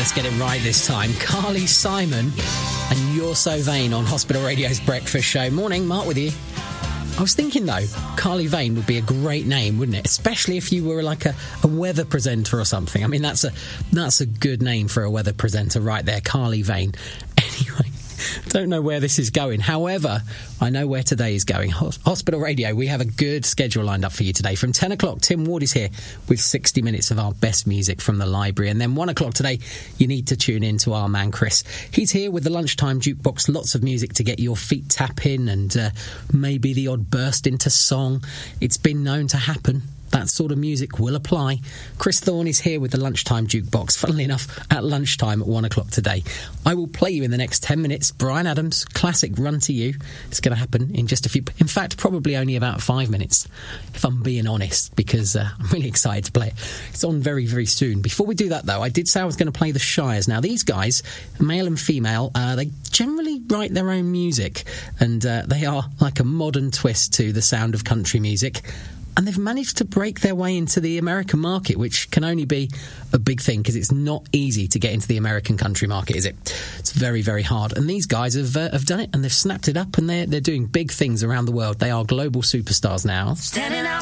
Get it right this time. Carly Simon and You're So Vain on Hospital Radio's Breakfast Show. Morning, Mark with you. I was thinking, though, Carly Vane would be a great name, wouldn't it? Especially if you were like a weather presenter or something. I mean, that's a good name for a weather presenter right there, Carly Vane. Anyway, don't know where this is going. However, I know where today is going. Hospital Radio, we have a good schedule lined up for you today. From 10 o'clock, Tim Ward is here with 60 minutes of our best music from the library. And then 1 o'clock today, you need to tune in to our man Chris. He's here with the Lunchtime Jukebox. Lots of music to get your feet tapping and maybe the odd burst into song. It's been known to happen. That sort of music will apply. Chris Thorne is here with the Lunchtime Jukebox, funnily enough, at lunchtime at 1 o'clock today. I will play you in the next 10 minutes. Bryan Adams, classic Run to You. It's going to happen in just a few... In fact, probably only about 5 minutes, if I'm being honest, because I'm really excited to play it. It's on very, very soon. Before we do that, though, I did say I was going to play the Shires. Now, these guys, male and female, they generally write their own music, and they are like a modern twist to the sound of country music. And they've managed to break their way into the American market, which can only be a big thing because it's not easy to get into the American country market, is it? It's very, very hard. And these guys have done it, and they've snapped it up, and they're doing big things around the world. They are global superstars now.